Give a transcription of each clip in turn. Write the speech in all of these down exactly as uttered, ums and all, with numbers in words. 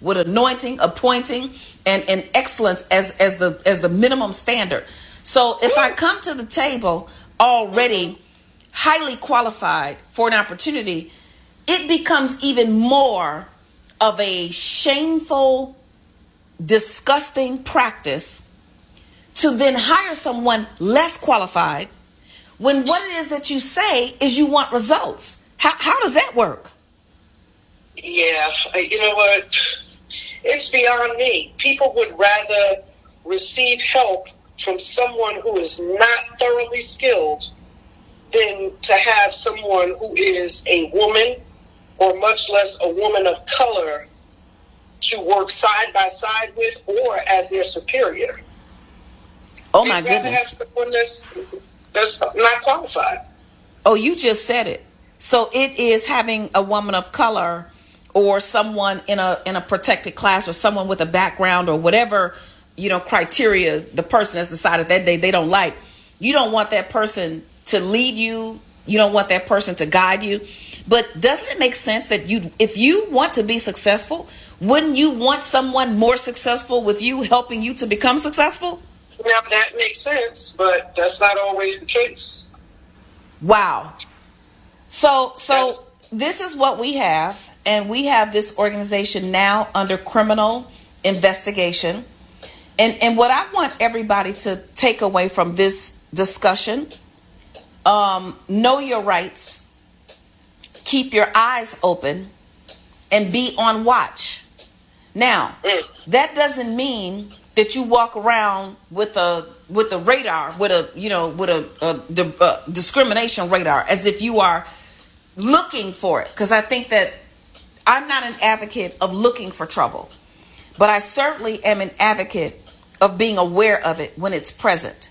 with anointing, appointing, and, and excellence as, as the as the minimum standard. So if I come to the table already highly qualified for an opportunity, it becomes even more of a shameful, disgusting practice to then hire someone less qualified when what it is that you say is you want results. How, how does that work? Yeah, you know what? It's beyond me. People would rather receive help from someone who is not thoroughly skilled than to have someone who is a woman, or much less a woman of color, to work side by side with or as their superior. Oh, my They'd rather goodness. have someone that's, that's not qualified. Oh, you just said it. So it is having a woman of color or someone in a in a protected class or someone with a background or whatever, you know, criteria the person has decided that day they don't like. You don't want that person to lead you. You don't want that person to guide you. But doesn't it make sense that you, if you want to be successful, wouldn't you want someone more successful with you helping you to become successful? Now, that makes sense, but that's not always the case. Wow. So, so this is what we have. And we have this organization now under criminal investigation. And, and what I want everybody to take away from this discussion, um, know your rights, keep your eyes open, and be on watch. Now, that doesn't mean that you walk around with a with a radar, with a you know, with a, a, a discrimination radar, as if you are looking for it. Because I think that I'm not an advocate of looking for trouble, but I certainly am an advocate of being aware of it when it's present.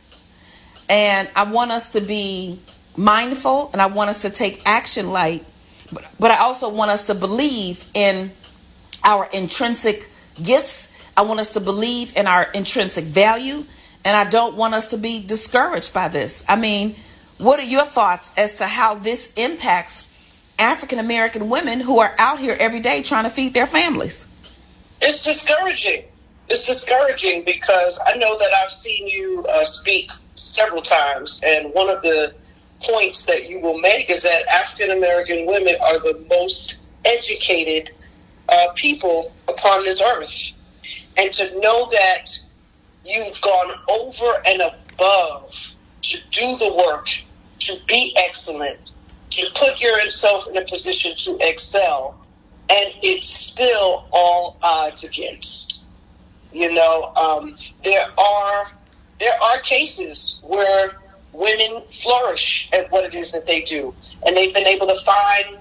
And I want us to be mindful, and I want us to take action like, but, but I also want us to believe in our intrinsic gifts. I want us to believe in our intrinsic value, and I don't want us to be discouraged by this. I mean, what are your thoughts as to how this impacts African-American women who are out here every day trying to feed their families? It's discouraging. It's discouraging because I know that I've seen you uh, speak several times, and one of the points that you will make is that African-American women are the most educated uh, people upon this earth. And to know that you've gone over and above to do the work, to be excellent, to put yourself in a position to excel, and it's still all odds against. You know, um, there are there are cases where women flourish at what it is that they do, and they've been able to find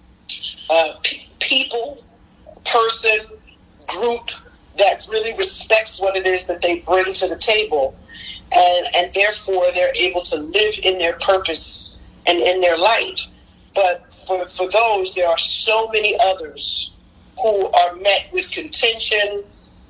uh, p- people, person, group that really respects what it is that they bring to the table, and and therefore they're able to live in their purpose and in their light. But for, for those, there are so many others who are met with contention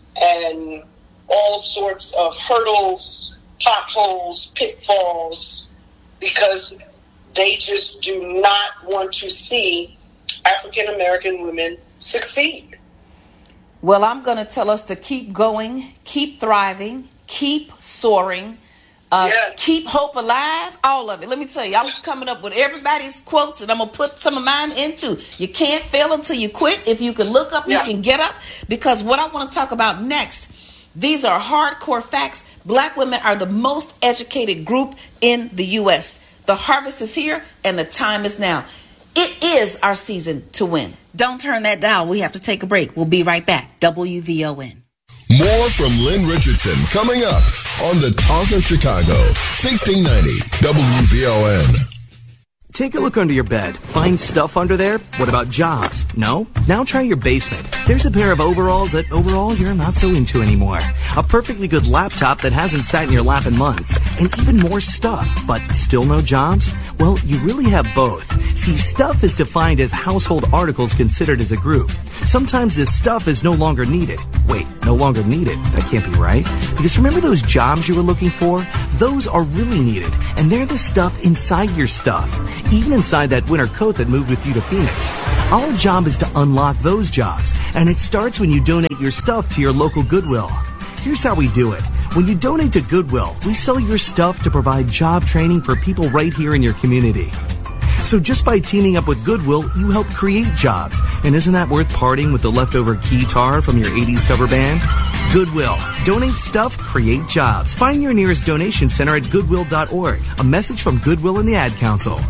and all sorts of hurdles, potholes, pitfalls, because they just do not want to see African American women succeed. Well, I'm going to tell us to keep going, keep thriving, keep soaring, uh, yes. keep hope alive, all of it. Let me tell you, I'm coming up with everybody's quotes, and I'm going to put some of mine in too. You can't fail until you quit. If you can look up, yeah. you can get up, because what I want to talk about next, these are hardcore facts. Black women are the most educated group in the U S. The harvest is here, and the time is now. It is our season to win. Don't turn that dial. We have to take a break. We'll be right back. W V O N. More from Lynn Richardson coming up on the Talk of Chicago, sixteen ninety W V O N. Take a look under your bed. Find stuff under there? What about jobs? No? Now try your basement. There's a pair of overalls that overall you're not so into anymore. A perfectly good laptop that hasn't sat in your lap in months. And even more stuff, but still no jobs? Well, you really have both. See, stuff is defined as household articles considered as a group. Sometimes this stuff is no longer needed. Wait, no longer needed? That can't be right. Because remember those jobs you were looking for? Those are really needed. And they're the stuff inside your stuff. Even inside that winter coat that moved with you to Phoenix. Our job is to unlock those jobs, and it starts when you donate your stuff to your local Goodwill. Here's how we do it. When you donate to Goodwill, we sell your stuff to provide job training for people right here in your community. So just by teaming up with Goodwill, you help create jobs. And isn't that worth parting with the leftover guitar from your eighties cover band? Goodwill. Donate stuff, create jobs. Find your nearest donation center at goodwill dot org. A message from Goodwill and the Ad Council.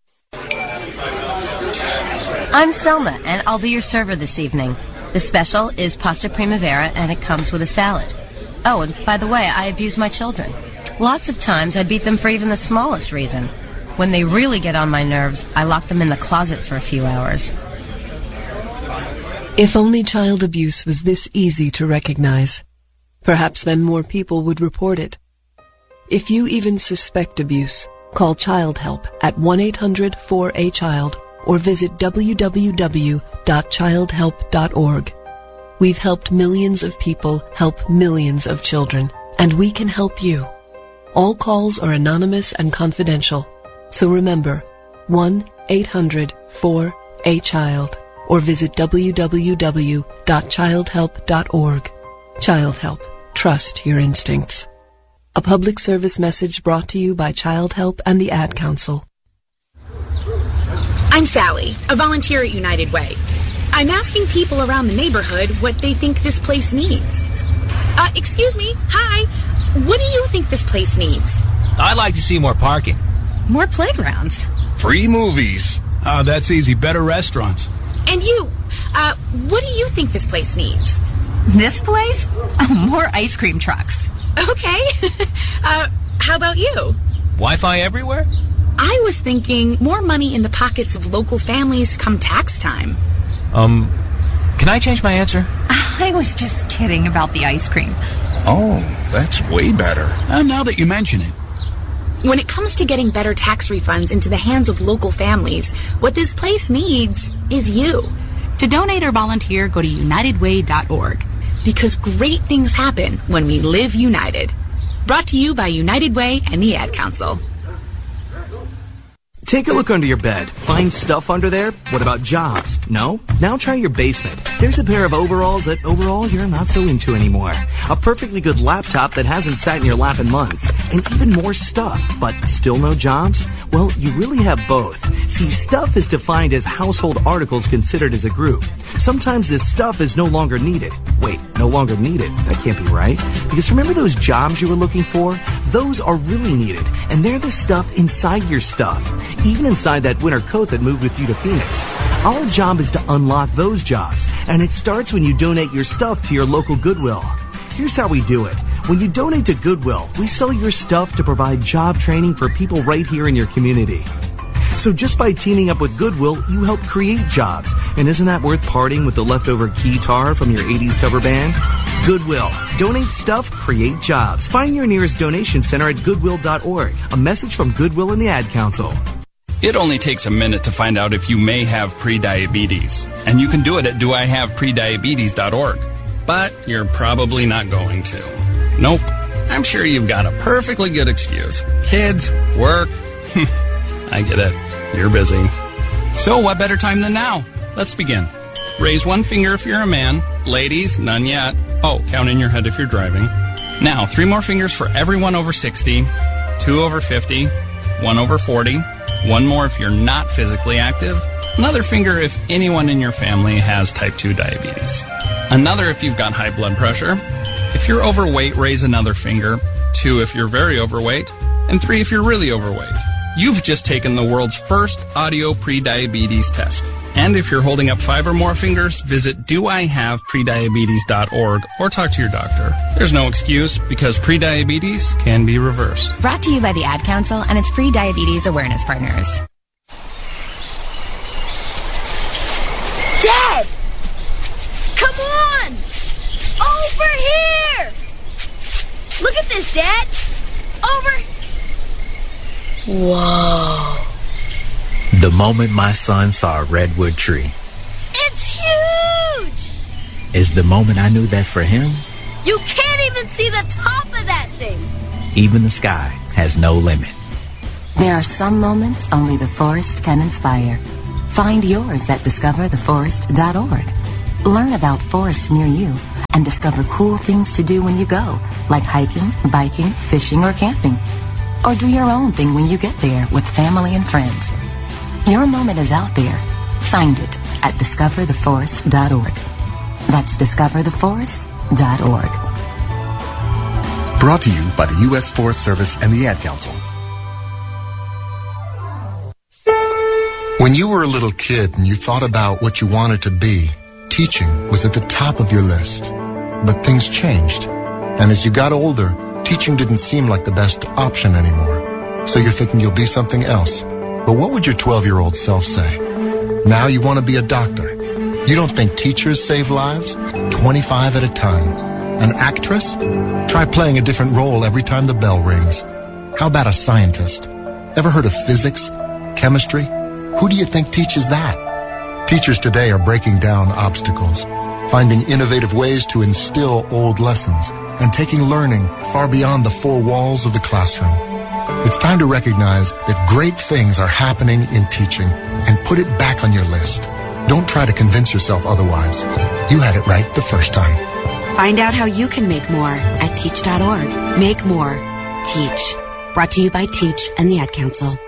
I'm Selma, and I'll be your server this evening. The special is pasta primavera, and it comes with a salad. Oh, and by the way, I abuse my children. Lots of times I beat them for even the smallest reason. When they really get on my nerves, I lock them in the closet for a few hours. If only child abuse was this easy to recognize. Perhaps then more people would report it. If you even suspect abuse, call Child Help at one eight hundred four A child or visit w w w dot child help dot org. We've helped millions of people help millions of children, and we can help you. All calls are anonymous and confidential. So remember, one eight hundred four A child or visit w w w dot child help dot org. Child Help. Trust your instincts. A public service message brought to you by Child Help and the Ad Council. I'm Sally, a volunteer at United Way. I'm asking people around the neighborhood what they think this place needs. Uh, excuse me, hi. What do you think this place needs? I'd like to see more parking. More playgrounds. Free movies. Oh, that's easy. Better restaurants. And you, uh, what do you think this place needs? This place? Oh, more ice cream trucks. Okay. uh, how about you? Wi-Fi everywhere? I was thinking more money in the pockets of local families come tax time. Um, can I change my answer? I was just kidding about the ice cream. Oh, that's way better. Uh, now that you mention it. When it comes to getting better tax refunds into the hands of local families, what this place needs is you. To donate or volunteer, go to united way dot org. Because great things happen when we live united. Brought to you by United Way and the Ad Council. Take a look under your bed. Find stuff under there? What about jobs? No? Now try your basement. There's a pair of overalls that overall you're not so into anymore. A perfectly good laptop that hasn't sat in your lap in months. And even more stuff, but still no jobs? Well, you really have both. See, stuff is defined as household articles considered as a group. Sometimes this stuff is no longer needed. Wait, no longer needed? That can't be right. Because remember those jobs you were looking for? Those are really needed. And they're the stuff inside your stuff. Even inside that winter coat that moved with you to Phoenix. Our job is to unlock those jobs, and it starts when you donate your stuff to your local Goodwill. Here's how we do it. When you donate to Goodwill, we sell your stuff to provide job training for people right here in your community. So just by teaming up with Goodwill, you help create jobs. And isn't that worth parting with the leftover guitar from your eighties cover band? Goodwill. Donate stuff, create jobs. Find your nearest donation center at goodwill dot org. A message from Goodwill and the Ad Council. It only takes a minute to find out if you may have prediabetes, and you can do it at do I have prediabetes dot org. But you're probably not going to. Nope. I'm sure you've got a perfectly good excuse. Kids, work. I get it. You're busy. So what better time than now? Let's begin. Raise one finger if you're a man. Ladies, none yet. Oh, count in your head if you're driving. Now, three more fingers for everyone over sixty, two over fifty, one over forty. One more if you're not physically active. Another finger if anyone in your family has type two diabetes. Another if you've got high blood pressure. If you're overweight, raise another finger. Two if you're very overweight. And three if you're really overweight. You've just taken the world's first audio prediabetes test. And if you're holding up five or more fingers, visit do I have prediabetes dot org or talk to your doctor. There's no excuse because prediabetes can be reversed. Brought to you by the Ad Council and its pre-diabetes awareness partners. Dad! Come on! Over here! Look at this, Dad! Over... Whoa. The moment my son saw a redwood tree. It's huge! Is the moment I knew that for him, you can't even see the top of that thing. Even the sky has no limit. There are some moments only the forest can inspire. Find yours at discover the forest dot org. Learn about forests near you and discover cool things to do when you go, like hiking, biking, fishing, or camping. Or do your own thing when you get there with family and friends. Your moment is out there. Find it at discover the forest dot org. That's discover the forest dot org. Brought to you by the U S Forest Service and the Ad Council. When you were a little kid and you thought about what you wanted to be, teaching was at the top of your list. But things changed. And as you got older, teaching didn't seem like the best option anymore. So you're thinking you'll be something else. But what would your twelve-year-old self say? Now you want to be a doctor. You don't think teachers save lives? twenty-five at a time. An actress? Try playing a different role every time the bell rings. How about a scientist? Ever heard of physics? Chemistry? Who do you think teaches that? Teachers today are breaking down obstacles, finding innovative ways to instill old lessons, and taking learning far beyond the four walls of the classroom. It's time to recognize that great things are happening in teaching and put it back on your list. Don't try to convince yourself otherwise. You had it right the first time. Find out how you can make more at teach dot org. Make more. Teach. Brought to you by Teach and the Ad Council.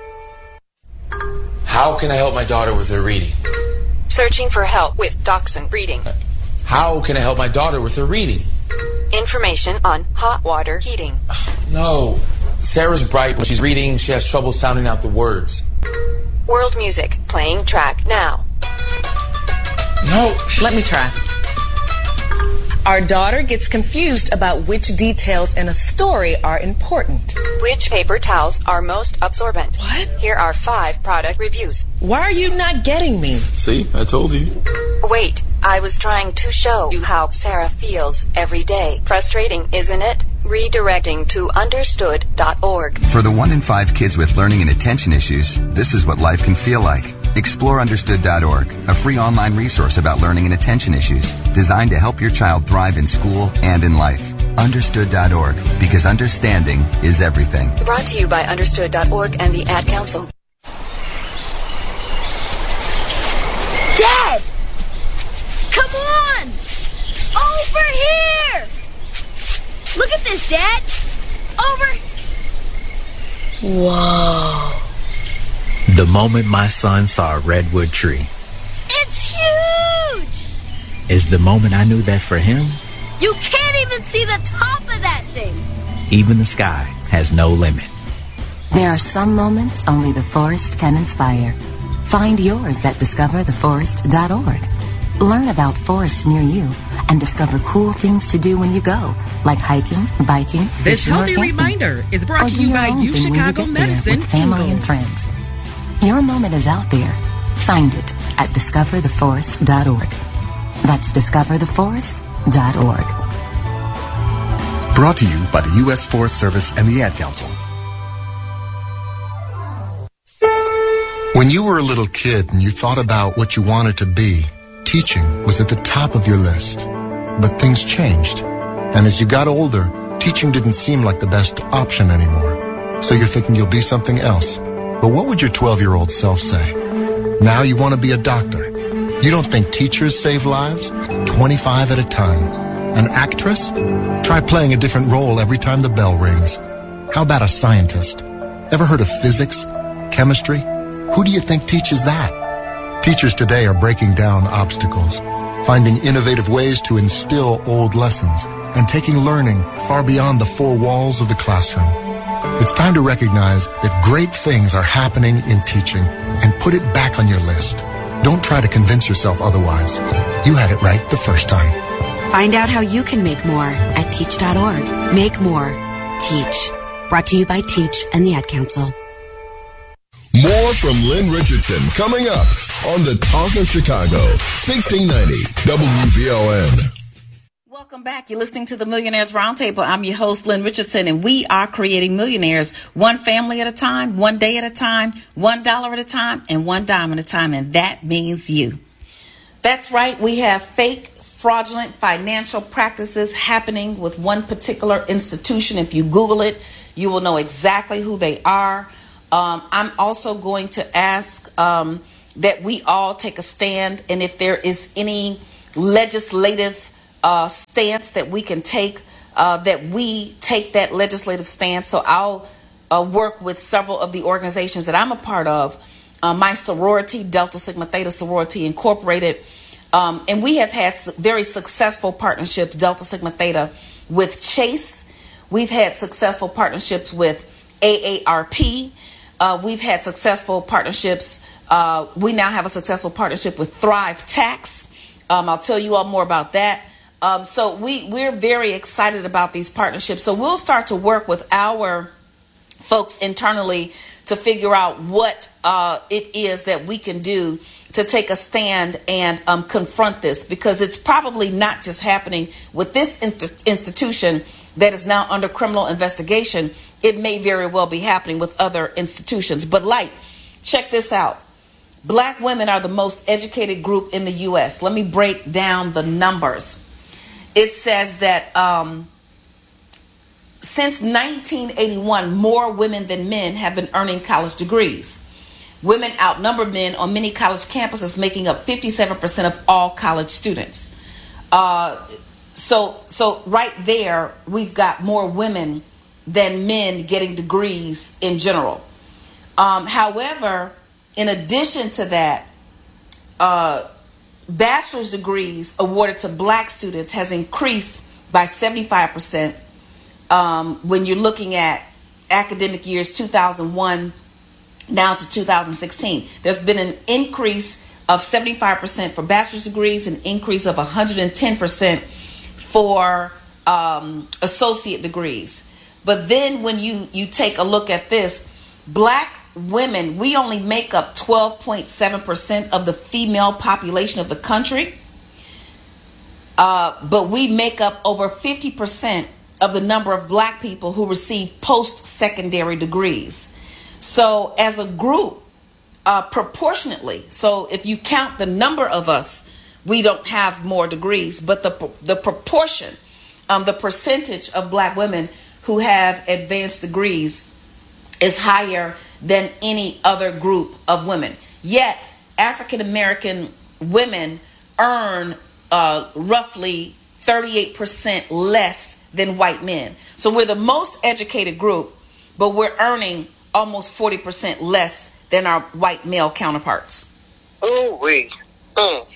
How can I help my daughter with her reading? Searching for help with Dachshund breeding. How can I help my daughter with her reading? Information on hot water heating. No. Sarah's bright when she's reading. She has trouble sounding out the words. World music playing track now. No. Let me try. Our daughter gets confused about which details in a story are important. Which paper towels are most absorbent? What? Here are five product reviews. Why are you not getting me? See, I told you. Wait, I was trying to show you how Sarah feels every day. Frustrating, isn't it? Redirecting to understood dot org. For the one in five kids with learning and attention issues, this is what life can feel like. Explore understood dot org, a free online resource about learning and attention issues, designed to help your child thrive in school and in life. understood dot org, because understanding is everything. Brought to you by understood dot org and the Ad Council. Dad! Come on! Over here! Look at this, Dad! Over... Whoa. The moment my son saw a redwood tree It's huge! is the moment I knew that for him, You can't even see the top of that thing! even the sky has no limit. There are some moments only the forest can inspire. Find yours at discover the forest dot org. Learn about forests near you and discover cool things to do when you go, like hiking, biking, This fishing, or healthy camping. reminder is brought Or to do you your by own U thing when you Chicago get there Medicine with family and Ingalls. friends. Your moment is out there. Find it at discover the forest dot org. That's discover the forest dot org. Brought to you by the U S Forest Service and the Ad Council. When you were a little kid and you thought about what you wanted to be, teaching was at the top of your list. But things changed. And as you got older, teaching didn't seem like the best option anymore. So you're thinking you'll be something else. But what would your twelve-year-old self say? Now you want to be a doctor. You don't think teachers save lives? twenty-five at a time. An actress? Try playing a different role every time the bell rings. How about a scientist? Ever heard of physics? Chemistry? Who do you think teaches that? Teachers today are breaking down obstacles, finding innovative ways to instill old lessons, and taking learning far beyond the four walls of the classroom. It's time to recognize that great things are happening in teaching and put it back on your list. Don't try to convince yourself otherwise. You had it right the first time. Find out how you can make more at teach dot org. Make more. Teach. Brought to you by Teach and the Ad Council. More from Lynn Richardson coming up on the Talk of Chicago, sixteen ninety W V O N. Welcome back. You're listening to the Millionaires Roundtable. I'm your host, Lynn Richardson, and we are creating millionaires one family at a time, one day at a time, one dollar at a time, and one dime at a time, and that means you. That's right. We have fake, fraudulent financial practices happening with one particular institution. If you Google it, you will know exactly who they are. Um, I'm also going to ask um, that we all take a stand, and if there is any legislative uh, stance that we can take, uh, that we take that legislative stance. So I'll uh, work with several of the organizations that I'm a part of, uh, my sorority, Delta Sigma Theta Sorority Incorporated, um, and we have had very successful partnerships, Delta Sigma Theta, with Chase. We've had successful partnerships with A A R P. Uh, we've had successful partnerships. Uh, we now have a successful partnership with Thrive Tax. Um, I'll tell you all more about that. Um, so we, we're very excited about these partnerships. So we'll start to work with our folks internally to figure out what uh, it is that we can do to take a stand and um, confront this, because it's probably not just happening with this inst- institution that is now under criminal investigation. It may very well be happening with other institutions. But like, check this out. Black women are the most educated group in the U S. Let me break down the numbers. It says that um, since nineteen eighty-one, more women than men have been earning college degrees. Women outnumber men on many college campuses, making up fifty-seven percent of all college students. Uh, so, so right there, we've got more women than men getting degrees in general. Um, however, in addition to that, uh, bachelor's degrees awarded to black students has increased by seventy-five percent um, when you're looking at academic years two thousand one now to two thousand sixteen. There's been an increase of seventy-five percent for bachelor's degrees, an increase of one hundred ten percent for um, associate degrees. But then when you, you take a look at this, black women, we only make up twelve point seven percent of the female population of the country. Uh, but we make up over fifty percent of the number of black people who receive post-secondary degrees. So as a group, uh, proportionately, so if you count the number of us, we don't have more degrees, but the the proportion, um, the percentage of black women who have advanced degrees is higher than any other group of women. Yet African American women earn uh, roughly thirty-eight percent less than white men. So we're the most educated group, but we're earning almost forty percent less than our white male counterparts. Oh, we. Mm.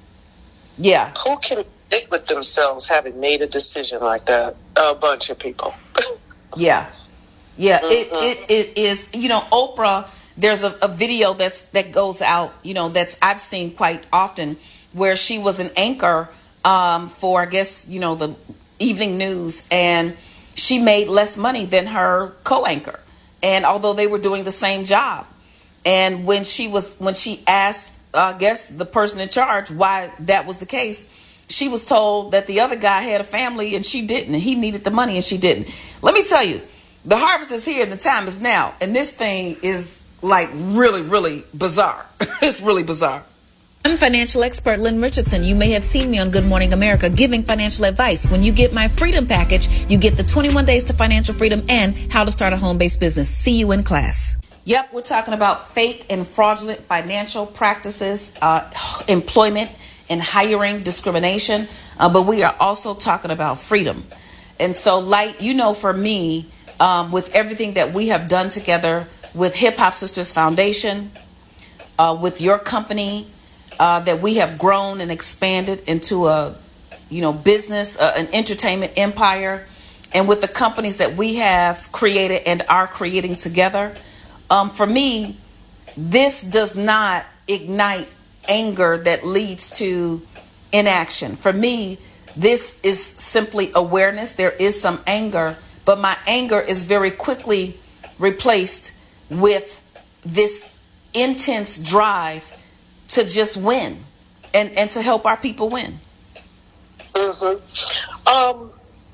Yeah. Who can stick with themselves having made a decision like that? A bunch of people. Yeah. Yeah, mm-hmm. it, it it is, you know, Oprah, there's a, a video that's that goes out, you know, that's I've seen quite often, where she was an anchor um, for, I guess, you know, the evening news, and she made less money than her co-anchor. And although they were doing the same job, and when she was when she asked, uh, I guess, the person in charge why that was the case, she was told that the other guy had a family and she didn't, and he needed the money and she didn't. Let me tell you, the harvest is here and the time is now. And this thing is like really, really bizarre. It's really bizarre. I'm financial expert Lynn Richardson. You may have seen me on Good Morning America giving financial advice. When you get my freedom package, you get the twenty-one days to financial freedom and how to start a home-based business. See you in class. Yep, we're talking about fake and fraudulent financial practices, uh, employment and hiring discrimination. Uh, but we are also talking about freedom. And so, like, you know, for me, um, with everything that we have done together with Hip Hop Sisters Foundation, uh, with your company, Uh, that we have grown and expanded into a, you know, business, uh, an entertainment empire, and with the companies that we have created and are creating together. Um, for me, this does not ignite anger that leads to inaction. For me, this is simply awareness. There is some anger, but my anger is very quickly replaced with this intense drive to just win and, and to help our people win. Mm-hmm. Um,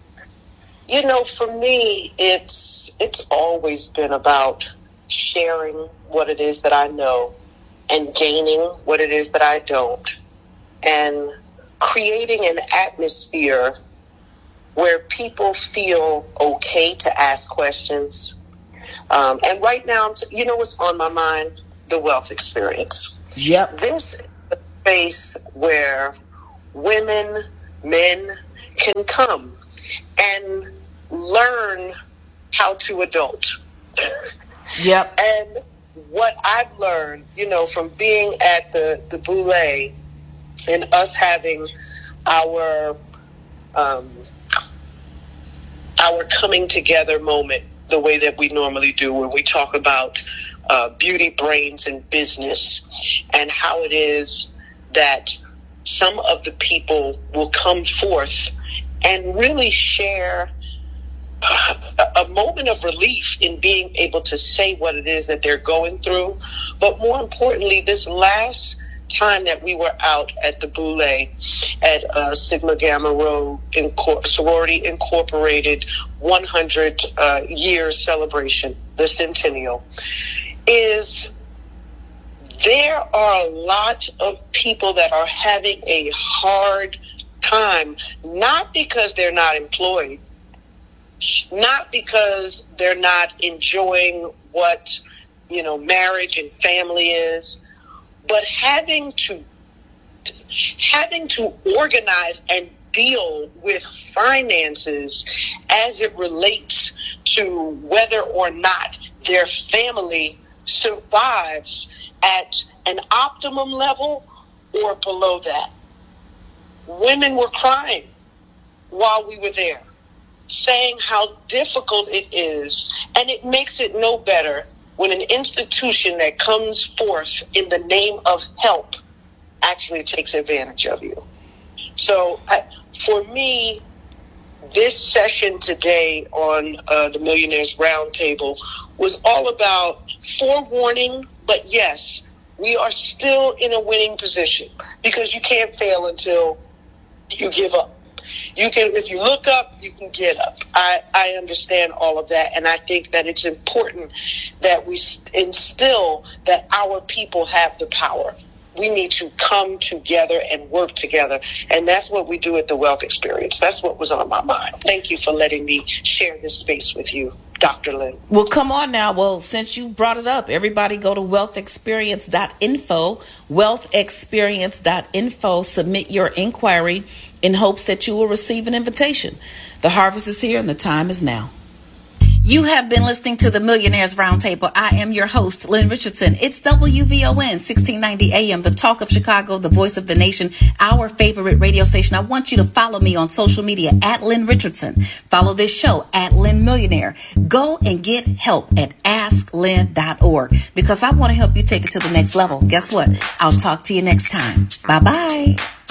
you know, for me, it's it's always been about sharing what it is that I know and gaining what it is that I don't, and creating an atmosphere where people feel okay to ask questions. Um, and right now, you know what's on my mind? the Wealth Experience. Yep. This is a space where women, men can come and learn how to adult. Yep. And what I've learned, you know, from being at the, the Boulé and us having our um, our coming together moment the way that we normally do when we talk about uh, beauty, brains, and business, and how it is that some of the people will come forth and really share a moment of relief in being able to say what it is that they're going through. But more importantly, this last time that we were out at the Boulé at uh, Sigma Gamma Rho Incor- Sorority Incorporated one hundred uh, year celebration, the centennial, is there are a lot of people that are having a hard time, not because they're not employed, not because they're not enjoying what, you know, marriage and family is, but having to having to organize and deal with finances as it relates to whether or not their family survives at an optimum level or below that. Women were crying while we were there, saying how difficult it is, and it makes it no better when an institution that comes forth in the name of help actually takes advantage of you. So I, for me, this session today on uh, the Millionaires Roundtable was all about forewarning, but yes, we are still in a winning position because you can't fail until you give up. You can, if you look up, you can get up. I, I understand all of that, and I think that it's important that we instill that our people have the power. We need to come together and work together, and that's what we do at the Wealth Experience. That's what was on my mind. Thank you for letting me share this space with you, Doctor Lynn. Well, come on now. Well, since you brought it up, everybody go to wealth experience dot info, wealth experience dot info, submit your inquiry in hopes that you will receive an invitation. The harvest is here and the time is now. You have been listening to the Millionaires Roundtable. I am your host, Lynn Richardson. It's W V O N, sixteen ninety A M, the talk of Chicago, the voice of the nation, our favorite radio station. I want you to follow me on social media at Lynn Richardson. Follow this show at Lynn Millionaire. Go and get help at ask lynn dot org because I want to help you take it to the next level. Guess what? I'll talk to you next time. Bye-bye.